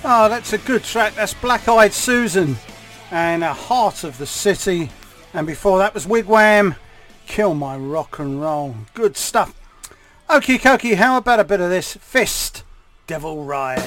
Oh, that's a good track. That's Black Eyed Susan and Heart of the City. And before that was Wigwam, Kill My Rock and Roll. Good stuff. Okie dokie, how about a bit of this? Fist, Devil Ride.